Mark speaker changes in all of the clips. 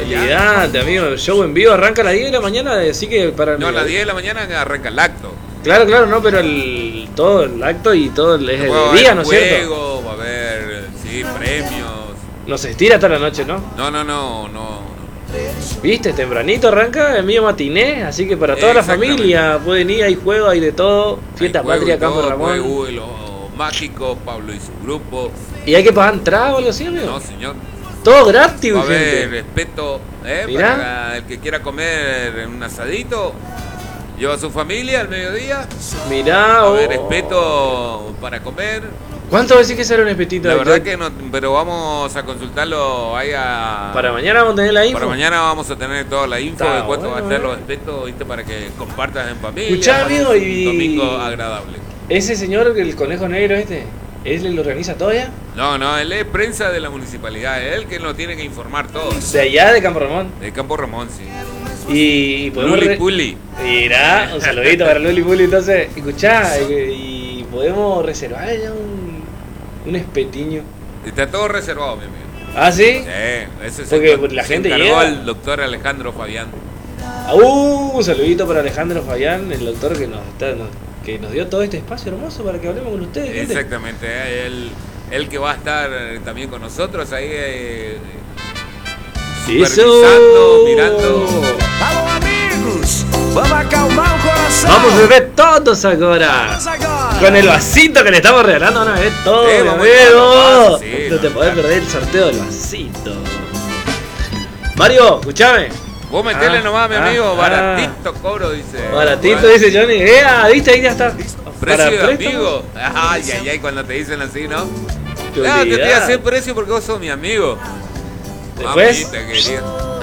Speaker 1: Olvidate, amigo, el show en vivo arranca a las 10 de la mañana, así que para...
Speaker 2: No, a las 10 de la mañana arranca el acto.
Speaker 1: Claro, no, pero todo el acto y todo es el día, ¿no es cierto?
Speaker 2: Va a haber, sí, premios.
Speaker 1: No se estira hasta la noche, ¿no?
Speaker 2: No.
Speaker 1: Viste, tempranito arranca el mío matiné, así que para toda la familia pueden ir, hay juegos, hay de todo. Fiesta Patria, Campo Ramón.
Speaker 2: Los mágicos, Pablo y su grupo.
Speaker 1: ¿Y hay que pagar entrada o algo así, amigo?
Speaker 2: No, señor.
Speaker 1: Todo gratis,
Speaker 2: va a haber
Speaker 1: gente.
Speaker 2: respeto, para el que quiera comer un asadito. Lleva a su familia al mediodía.
Speaker 1: Mirá,
Speaker 2: va a haber respeto para comer.
Speaker 1: ¿Cuánto decís que será un espetito?
Speaker 2: La verdad que no, pero vamos a consultarlo ahí
Speaker 1: Para mañana vamos a tener la info.
Speaker 2: Para mañana vamos a tener toda la info de cuánto va a ser los respetos, ¿viste? Para que compartas en familia.
Speaker 1: Escuchá, amigo,
Speaker 2: un domingo agradable.
Speaker 1: Ese señor, el conejo negro ¿él lo organiza todo ya?
Speaker 2: No, él es prensa de la municipalidad, es él que nos tiene que informar todo.
Speaker 1: ¿De allá, de Campo Ramón?
Speaker 2: De Campo Ramón, sí.
Speaker 1: Y podemos...
Speaker 2: Luli Puli.
Speaker 1: Mirá, un saludito para Luli Puli. Entonces, escuchá, y podemos reservar ya un espetiño.
Speaker 2: Está todo reservado, mi amigo.
Speaker 1: ¿Ah, sí?
Speaker 2: Sí, ese
Speaker 1: porque la gente
Speaker 2: llega. El doctor Alejandro Fabián.
Speaker 1: Un saludito para Alejandro Fabián, el doctor que nos dio todo este espacio hermoso para que hablemos con ustedes, gente.
Speaker 2: Exactamente, él que va a estar también con nosotros ahí supervisando, mirando.
Speaker 3: Alô, amigos, vamos acalmar o coração.
Speaker 1: Vamos a beber todos ahora. Con el vasito que le estamos regalando, van a beber todo, mi amigo. No te podés perder el sorteo del vasito. Mario, escuchame.
Speaker 2: Vos metele nomás, mi amigo, baratito cobro, dice.
Speaker 1: Baratito, dice Johnny. ¿Viste? Ahí ya está.
Speaker 2: Precio de amigo. Ay, cuando te dicen así, ¿no? Claro, te estoy a hacer precio porque vos sos mi amigo.
Speaker 1: Después.
Speaker 2: Mamita querida.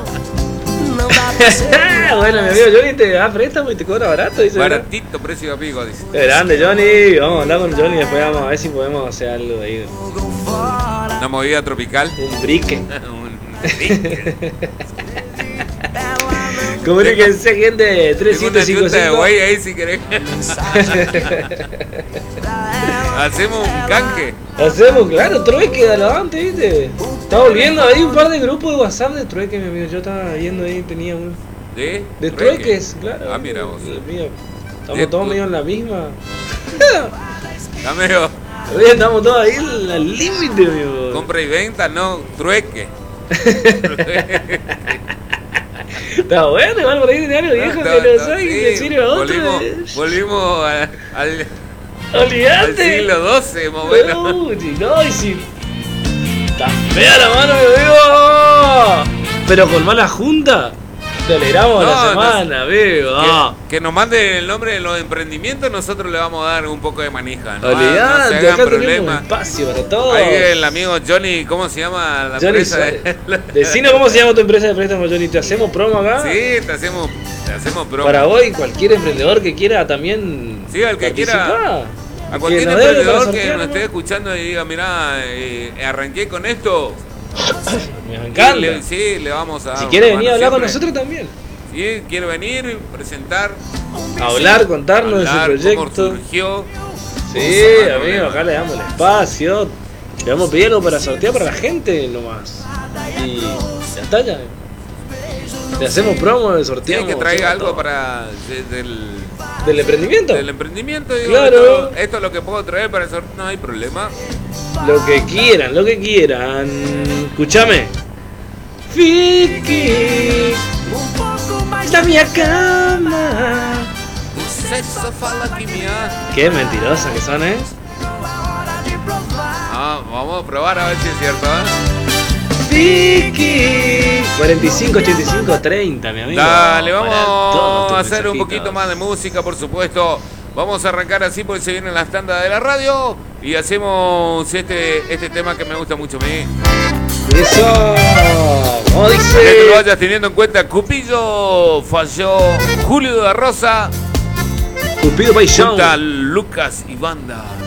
Speaker 1: Bueno, mi amigo Johnny te da préstamo y te cobra barato, dice.
Speaker 2: Baratito, precio de amigo, dice.
Speaker 1: Qué grande, Johnny. Vamos a hablar con Johnny, después vamos a ver si podemos hacer algo de ahí.
Speaker 2: Una movida tropical.
Speaker 1: Un brique.
Speaker 2: Un brique.
Speaker 1: Comuníquense, gente. 3755.
Speaker 2: Güey, ahí si querés. Hacemos un canje.
Speaker 1: Hacemos, claro, trueque de adelante, ¿viste? Estaba volviendo ahí un par de grupos de WhatsApp de trueque, mi amigo. Yo estaba viendo ahí, tenía un. ¿De trueques? Claro.
Speaker 2: Ah, mira vos.
Speaker 1: Estamos todos medio en la misma. Estamos todos ahí al límite, amigo.
Speaker 2: Compra y venta, no, trueque.
Speaker 1: Está bueno, igual por ahí tiene algo viejo que no sabe que le sirve a otro.
Speaker 2: Volvimos al siglo XII, más o menos.
Speaker 1: No, y si. Está fea la mano, mi amigo. Pero con mala junta. Te alegramos la semana, amigo.
Speaker 2: Que nos mande el nombre de los emprendimientos, nosotros le vamos a dar un poco de manija. No,
Speaker 1: olvidate,
Speaker 2: no se hagan problemas.
Speaker 1: Espacio para todos.
Speaker 2: Ahí el amigo Johnny, ¿cómo se llama la
Speaker 1: Johnny,
Speaker 2: empresa?
Speaker 1: Decinos cómo se llama tu empresa de préstamo, Johnny. ¿Te hacemos promo acá?
Speaker 2: Sí, te hacemos promo.
Speaker 1: Para hoy, cualquier emprendedor que quiera también.
Speaker 2: Sí, al que
Speaker 1: participar.
Speaker 2: quiera. A cualquier emprendedor que nos esté escuchando y diga, mirá, arranqué con esto.
Speaker 1: Me encanta.
Speaker 2: Sí, le vamos a dar.
Speaker 1: Si quiere venir a hablar con nosotros también.
Speaker 2: Sí, quiere venir, presentar.
Speaker 1: Hablar, contarnos de su proyecto.
Speaker 2: Cómo surgió.
Speaker 1: Sí, amigo, acá le damos el espacio. Le vamos a pedir algo para sortear para la gente nomás. Y ya está, ya. Le hacemos promo, le sorteamos.
Speaker 2: Sí, que traiga algo para
Speaker 1: ¿Del emprendimiento?
Speaker 2: Del emprendimiento, digo,
Speaker 1: claro.
Speaker 2: Esto es lo que puedo traer para el sorteo, no hay problema.
Speaker 1: Lo que quieran. Escúchame. Fique da minha cama.
Speaker 2: Sexo fala que minha.
Speaker 1: Qué mentirosa que son,
Speaker 2: Vamos a probar a ver si es cierto,
Speaker 1: Fique 45 85 30, mi amigo.
Speaker 2: Dale, vamos a hacer un poquito más de música, por supuesto. Vamos a arrancar así porque se vienen las tandas de la radio y hacemos este tema que me gusta mucho a mí.
Speaker 1: Eso, como dice.
Speaker 2: Que te lo vayas teniendo en cuenta. Cupido falló. Julio de la Rosa.
Speaker 1: Cupido Paixão.
Speaker 2: Junto a Lucas y Banda.